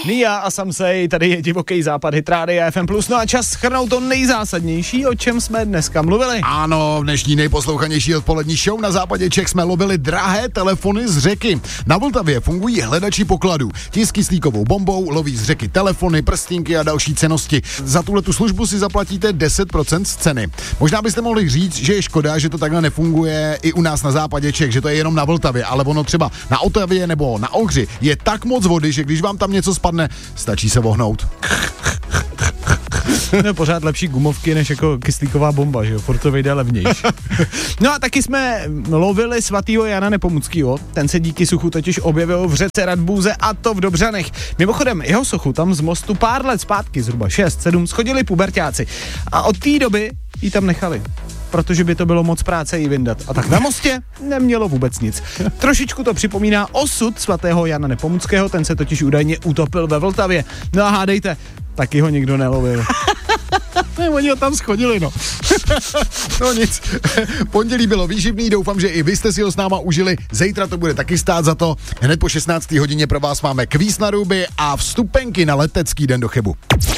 Nia a Samsej, tady je divoký západ Hit Rádia FM+. No a čas shrnout to nejzásadnější, o čem jsme dneska mluvili. Ano, v dnešní nejposlouchanější odpolední show na západě Čech jsme lovili drahé telefony z řeky. Na Vltavě fungují hledači pokladů. Ti s kyslíkovou bombou loví z řeky telefony, prstínky a další cennosti. Za tuhletu službu si zaplatíte 10% z ceny. Možná byste mohli říct, že je škoda, že to takhle nefunguje i u nás na západě Čech, že to je jenom na Vltavě, ale ono třeba na Otavě nebo na Ohři je tak moc vody, že když vám tam něco spadne, stačí se vohnout. No, pořád lepší gumovky než jako kyslíková bomba, že jo, furt to vyjde levnější. No a taky jsme lovili svatýho Jana Nepomuckýho, ten se díky suchu totiž objevil v řece Radbůze a to v Dobřanech. Mimochodem, jeho sochu tam z mostu pár let zpátky, zhruba 6-7, schodili puberťáci a od té doby ji tam nechali, protože by to bylo moc práce ji vyndat. A tak na mostě nemělo vůbec nic. Trošičku to připomíná osud svatého Jana Nepomuckého, ten se totiž údajně utopil ve Vltavě. No a hádejte, taky ho nikdo nelovil. Ne, oni ho tam schodili, no. No nic, pondělí bylo výživný, doufám, že i vy jste si ho s náma užili. Zítra to bude taky stát za to. Hned po 16. hodině pro vás máme kvíz na ruby a vstupenky na letecký den do Chebu.